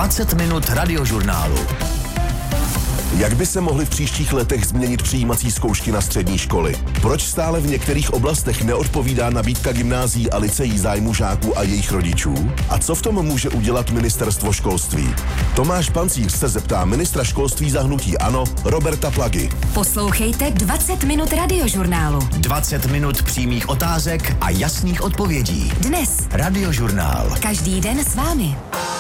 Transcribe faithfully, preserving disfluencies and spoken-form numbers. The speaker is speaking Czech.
dvacet minut radiožurnálu. Jak by se mohly v příštích letech změnit přijímací zkoušky na střední školy? Proč stále v některých oblastech neodpovídá nabídka gymnázií a lyceí zájmu žáků a jejich rodičů? A co v tom může udělat ministerstvo školství? Tomáš Pancíř se zeptá ministra školství za hnutí ANO Roberta Plagy. Poslouchejte dvacet minut radiožurnálu. dvacet minut přímých otázek a jasných odpovědí. Dnes Radiožurnál. Každý den s vámi.